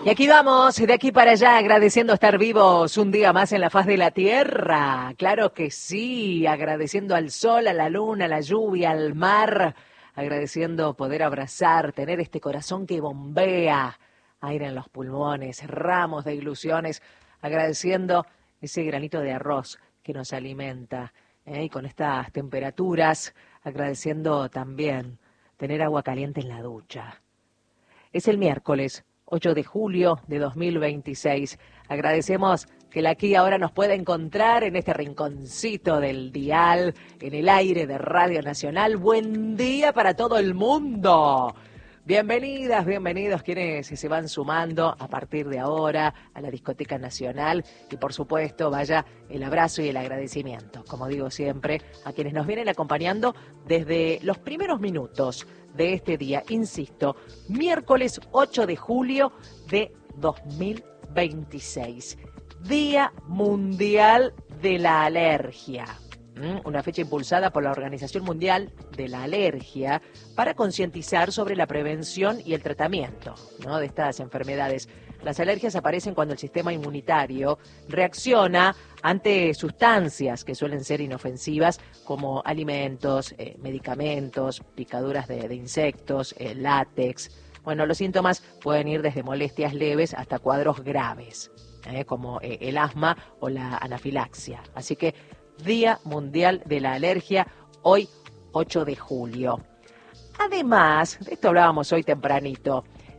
Y aquí vamos, de aquí para allá, agradeciendo estar vivos un día más en la faz de la tierra. Claro que sí, agradeciendo al sol, a la luna, a la lluvia, al mar, agradeciendo poder abrazar, tener este corazón que bombea aire en los pulmones, ramos de ilusiones, agradeciendo ese granito de arroz que nos alimenta, y con estas temperaturas, agradeciendo también tener agua caliente en la ducha. Es el miércoles 8 de julio de 2026. Agradecemos que la aquí ahora nos pueda encontrar en este rinconcito del dial, en el aire de Radio Nacional. Buen día para todo el mundo. Bienvenidas, bienvenidos quienes se van sumando a partir de ahora a la Discoteca Nacional y por supuesto vaya el abrazo y el agradecimiento, como digo siempre, a quienes nos vienen acompañando desde los primeros minutos de este día, insisto, miércoles 8 de julio de 2026, Día Mundial de la Alergia. Una fecha impulsada por la Organización Mundial de la Alergia para concientizar sobre la prevención y el tratamiento, ¿no?, de estas enfermedades. Las alergias aparecen cuando el sistema inmunitario reacciona ante sustancias que suelen ser inofensivas como alimentos, medicamentos, picaduras de insectos, látex. Bueno, los síntomas pueden ir desde molestias leves hasta cuadros graves, como el asma o la anafilaxia. Así que Día Mundial de la Alergia, hoy 8 de julio. Además, de esto hablábamos hoy tempranito,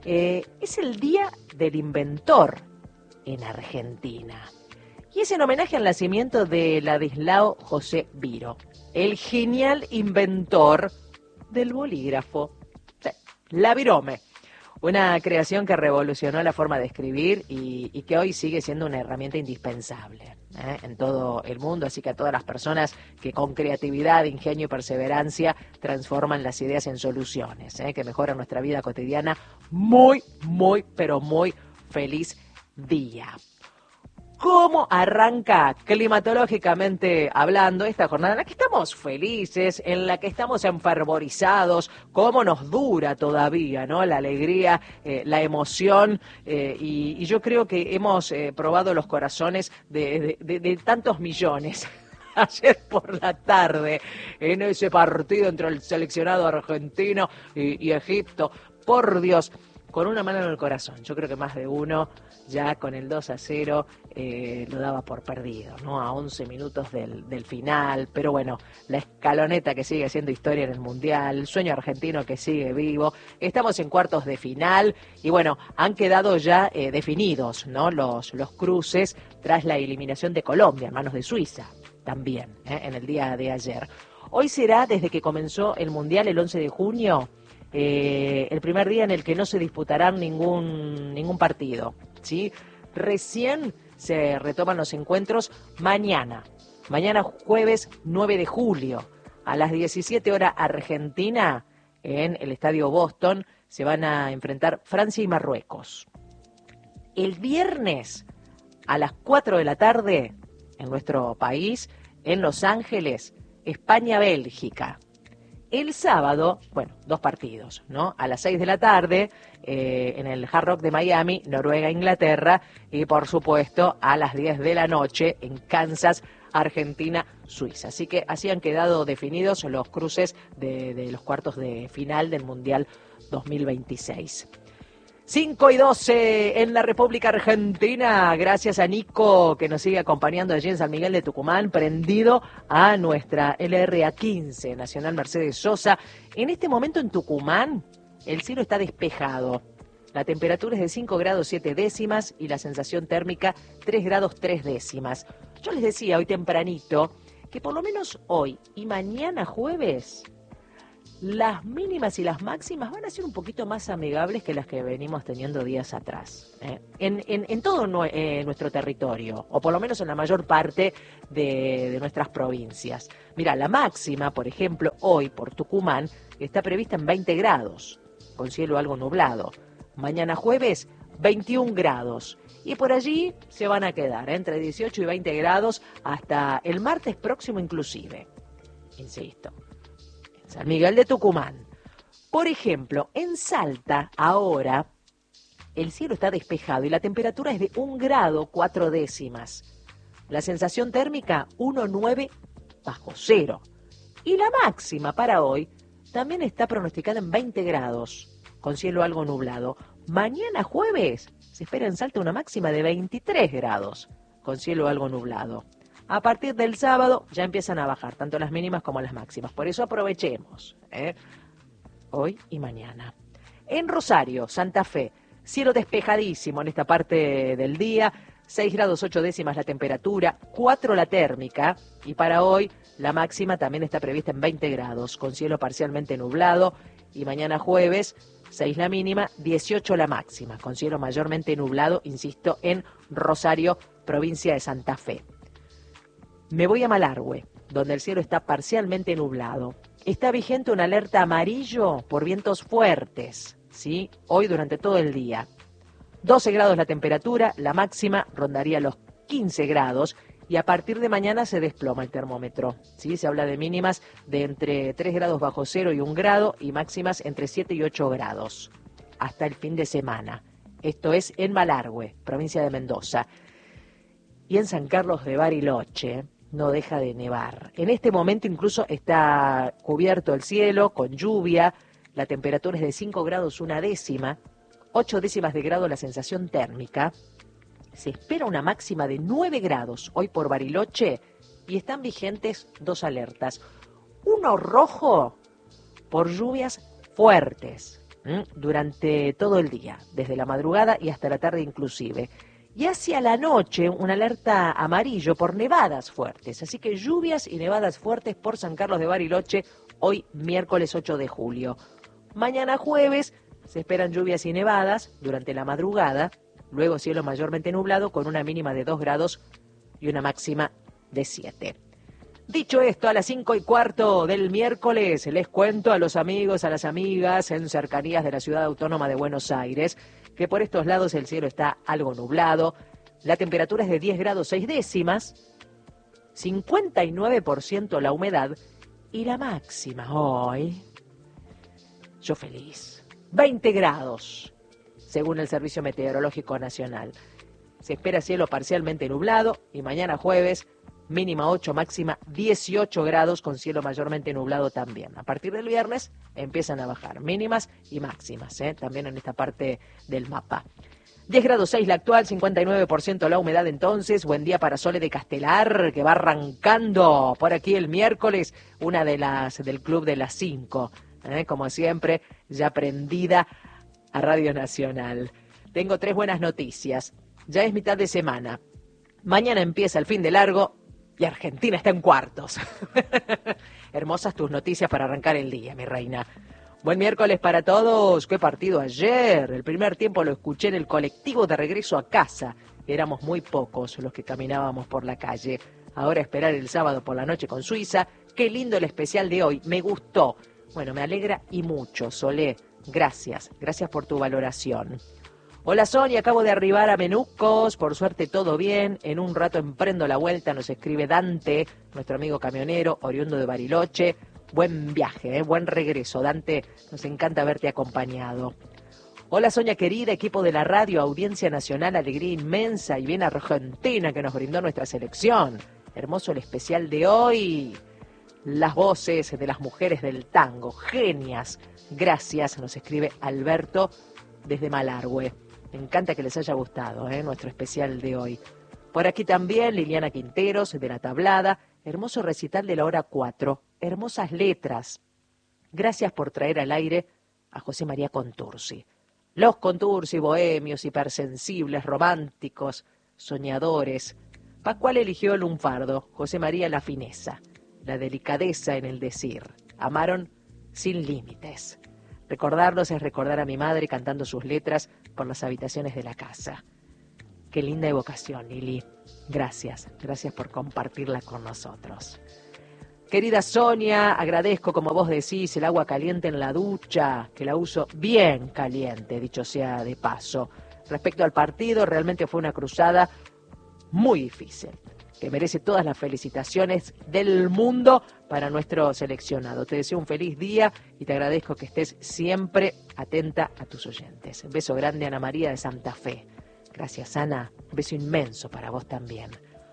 es el Día del Inventor en Argentina. Y es en homenaje al nacimiento de Ladislao José Biro, el genial inventor del bolígrafo, la virome. Una creación que revolucionó la forma de escribir y que hoy sigue siendo una herramienta indispensable en todo el mundo. Así que a todas las personas que con creatividad, ingenio y perseverancia transforman las ideas en soluciones, que mejoran nuestra vida cotidiana, muy, pero muy feliz día. ¿Cómo arranca climatológicamente hablando esta jornada en la que estamos felices, en la que estamos enfervorizados? ¿Cómo nos dura todavía, ¿no?, la alegría, la emoción? Y yo creo que hemos probado los corazones de tantos millones. Ayer por la tarde, en ese partido entre el seleccionado argentino y Egipto, por Dios, con una mano en el corazón. Yo creo que más de uno ya con el 2-0 lo daba por perdido, ¿no? A 11 minutos del final. Pero bueno, la escaloneta que sigue haciendo historia en el Mundial, el sueño argentino que sigue vivo. Estamos en cuartos de final y bueno, han quedado ya definidos, ¿no?, los cruces tras la eliminación de Colombia en manos de Suiza también, en el día de ayer. Hoy será, desde que comenzó el Mundial el 11 de junio, el primer día en el que no se disputarán ningún partido, ¿sí? Recién se retoman los encuentros mañana jueves 9 de julio, a las 17 horas Argentina, en el Estadio Boston, se van a enfrentar Francia y Marruecos. El viernes a las 4 de la tarde, en nuestro país, en Los Ángeles, España-Bélgica. El sábado, bueno, 2 partidos, ¿no? A las 6 de la tarde, en el Hard Rock de Miami, Noruega-Inglaterra, y por supuesto a las 10 de la noche en Kansas, Argentina-Suiza. Así que así han quedado definidos los cruces de los cuartos de final del Mundial 2026. 5:12 en la República Argentina, gracias a Nico que nos sigue acompañando allí en San Miguel de Tucumán, prendido a nuestra LRA15, Nacional Mercedes Sosa. En este momento en Tucumán el cielo está despejado, la temperatura es de 5 grados 7 décimas y la sensación térmica 3 grados 3 décimas. Yo les decía hoy tempranito que por lo menos hoy y mañana jueves las mínimas y las máximas van a ser un poquito más amigables que las que venimos teniendo días atrás, en todo nuestro territorio, o por lo menos en la mayor parte de nuestras provincias. Mira, la máxima, por ejemplo, hoy por Tucumán está prevista en 20 grados, con cielo algo nublado. Mañana jueves, 21 grados. Y por allí se van a quedar entre 18 y 20 grados hasta el martes próximo inclusive. Insisto, San Miguel de Tucumán. Por ejemplo, en Salta, ahora, el cielo está despejado y la temperatura es de 1 grado 4 décimas. La sensación térmica 1,9 bajo cero. Y la máxima para hoy también está pronosticada en 20 grados, con cielo algo nublado. Mañana jueves se espera en Salta una máxima de 23 grados, con cielo algo nublado. A partir del sábado ya empiezan a bajar, tanto las mínimas como las máximas. Por eso aprovechemos, hoy y mañana. En Rosario, Santa Fe, cielo despejadísimo en esta parte del día, 6 grados 8 décimas la temperatura, 4 la térmica, y para hoy la máxima también está prevista en 20 grados, con cielo parcialmente nublado, y mañana jueves, 6 la mínima, 18 la máxima, con cielo mayormente nublado, insisto, en Rosario, provincia de Santa Fe. Me voy a Malargüe, donde el cielo está parcialmente nublado. Está vigente una alerta amarillo por vientos fuertes, ¿sí? Hoy durante todo el día. 12 grados la temperatura, la máxima rondaría los 15 grados y a partir de mañana se desploma el termómetro, ¿sí? Se habla de mínimas de entre 3 grados bajo cero y 1 grado y máximas entre 7 y 8 grados hasta el fin de semana. Esto es en Malargüe, provincia de Mendoza. Y en San Carlos de Bariloche no deja de nevar. En este momento incluso está cubierto el cielo con lluvia, la temperatura es de 5 grados 1 décima, 8 décimas de grado la sensación térmica. Se espera una máxima de 9 grados hoy por Bariloche y están vigentes 2 alertas. Uno rojo por lluvias fuertes durante todo el día, desde la madrugada y hasta la tarde inclusive. Y hacia la noche, una alerta amarillo por nevadas fuertes. Así que lluvias y nevadas fuertes por San Carlos de Bariloche, hoy miércoles 8 de julio. Mañana jueves se esperan lluvias y nevadas durante la madrugada, luego cielo mayormente nublado con una mínima de 2 grados y una máxima de 7. Dicho esto, a las 5:15 del miércoles les cuento a los amigos, a las amigas en cercanías de la ciudad autónoma de Buenos Aires que por estos lados el cielo está algo nublado, la temperatura es de 10 grados 6 décimas, 59% la humedad y la máxima hoy, yo feliz, 20 grados, según el Servicio Meteorológico Nacional. Se espera cielo parcialmente nublado y mañana jueves mínima 8, máxima 18 grados con cielo mayormente nublado también. A partir del viernes empiezan a bajar mínimas y máximas, también en esta parte del mapa. 10 grados 6 la actual, 59% la humedad entonces. Buen día para Sole de Castelar, que va arrancando por aquí el miércoles, una de las del Club de las 5, como siempre, ya prendida a Radio Nacional. Tengo 3 buenas noticias. Ya es mitad de semana. Mañana empieza el fin de largo y Argentina está en cuartos. Hermosas tus noticias para arrancar el día, mi reina. Buen miércoles para todos. ¿Qué partido ayer? El primer tiempo lo escuché en el colectivo de regreso a casa. Éramos muy pocos los que caminábamos por la calle. Ahora esperar el sábado por la noche con Suiza. Qué lindo el especial de hoy. Me gustó. Bueno, me alegra y mucho, Solé. Gracias. Gracias por tu valoración. Hola Sonia, acabo de arribar a Menucos, por suerte todo bien, en un rato emprendo la vuelta, nos escribe Dante, nuestro amigo camionero, oriundo de Bariloche. Buen viaje, buen regreso, Dante, nos encanta verte acompañado. Hola Sonia querida, equipo de la radio, audiencia nacional, alegría inmensa y bien argentina que nos brindó nuestra selección. Hermoso el especial de hoy, las voces de las mujeres del tango, genias. Gracias, nos escribe Alberto desde Malargüe. Me encanta que les haya gustado nuestro especial de hoy. Por aquí también Liliana Quinteros, de La Tablada. Hermoso recital de la hora 4. Hermosas letras. Gracias por traer al aire a José María Contursi. Los Contursi, bohemios, hipersensibles, románticos, soñadores. Pascual eligió el lunfardo, José María la fineza, la delicadeza en el decir. Amaron sin límites. Recordarlos es recordar a mi madre cantando sus letras por las habitaciones de la casa. Qué linda evocación, Lili. Gracias, gracias por compartirla con nosotros. Querida Sonia, agradezco, como vos decís, el agua caliente en la ducha, que la uso bien caliente, dicho sea de paso. Respecto al partido, realmente fue una cruzada muy difícil. que merece todas las felicitaciones del mundo para nuestro seleccionado. Te deseo un feliz día y te agradezco que estés siempre atenta a tus oyentes. Un beso grande, Ana María de Santa Fe. Gracias, Ana. Un beso inmenso para vos también.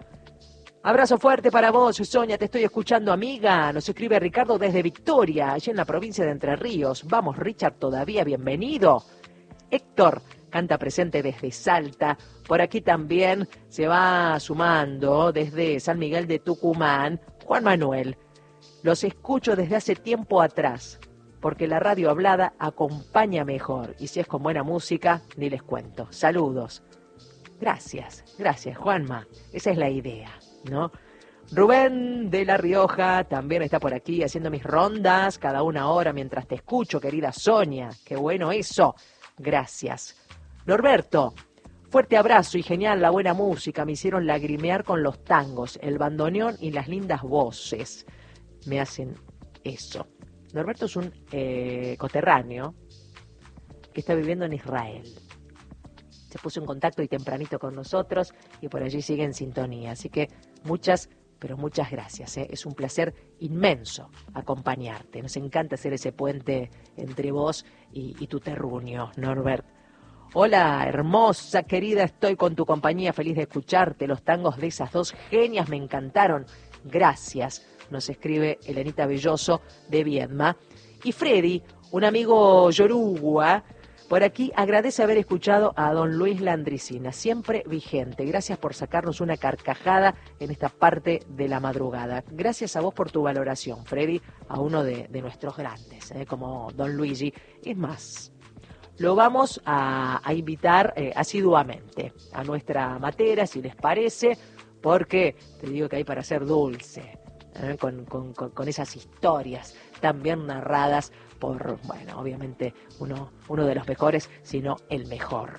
Abrazo fuerte para vos, Sonia, te estoy escuchando, amiga. Nos escribe Ricardo desde Victoria, allí en la provincia de Entre Ríos. Vamos, Richard, todavía, bienvenido. Héctor canta presente desde Salta. Por aquí también se va sumando desde San Miguel de Tucumán, Juan Manuel. Los escucho desde hace tiempo atrás, porque la radio hablada acompaña mejor. Y si es con buena música, ni les cuento. Saludos. Gracias, Juanma. Esa es la idea, ¿no? Rubén de La Rioja también está por aquí haciendo mis rondas cada una hora mientras te escucho, querida Sonia. Qué bueno eso. Gracias. Norberto, fuerte abrazo y genial la buena música. Me hicieron lagrimear con los tangos, el bandoneón y las lindas voces. Me hacen eso. Norberto es un coterráneo que está viviendo en Israel. Se puso en contacto y tempranito con nosotros y por allí sigue en sintonía. Así que muchas gracias. Es un placer inmenso acompañarte. Nos encanta hacer ese puente entre vos y tu terruño, Norbert. Hola, hermosa, querida, estoy con tu compañía, feliz de escucharte. Los tangos de esas dos genias me encantaron. Gracias, nos escribe Elenita Belloso de Viedma. Y Freddy, un amigo yoruba, por aquí agradece haber escuchado a don Luis Landricina, siempre vigente. Gracias por sacarnos una carcajada en esta parte de la madrugada. Gracias a vos por tu valoración, Freddy, a uno de nuestros grandes, como don Luigi. Es más, lo vamos a invitar asiduamente a nuestra matera, si les parece, porque te digo que hay para ser dulce, con esas historias tan bien narradas por, bueno, obviamente uno de los mejores, sino el mejor.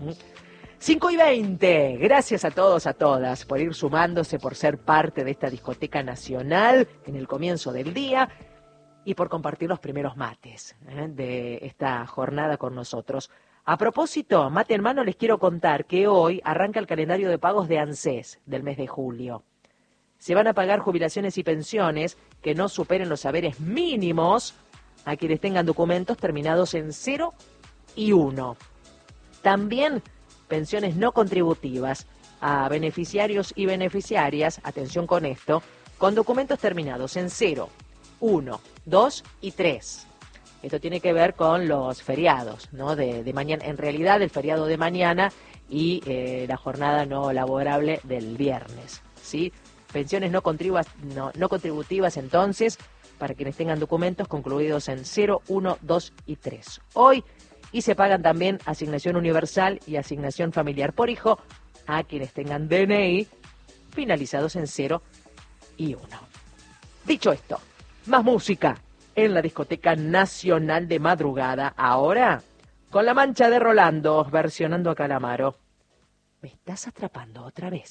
5:20, gracias a todos, a todas, por ir sumándose, por ser parte de esta discoteca nacional en el comienzo del día y por compartir los primeros mates de esta jornada con nosotros. A propósito, mate en mano, les quiero contar que hoy arranca el calendario de pagos de ANSES del mes de julio. Se van a pagar jubilaciones y pensiones que no superen los saberes mínimos a quienes tengan documentos terminados en 0 y 1. También pensiones no contributivas a beneficiarios y beneficiarias, atención con esto, con documentos terminados en 0, 1, 2 y 3. Esto tiene que ver con los feriados, ¿no? De mañana, en realidad el feriado de mañana y la jornada no laborable del viernes, ¿sí? Pensiones no contributivas entonces, para quienes tengan documentos concluidos en 0, 1, 2 y 3. Hoy, y se pagan también asignación universal y asignación familiar por hijo a quienes tengan DNI finalizados en 0 y 1. Dicho esto, más música en la discoteca nacional de madrugada. Ahora, con La Mancha de Rolando, versionando a Calamaro. Me estás atrapando otra vez.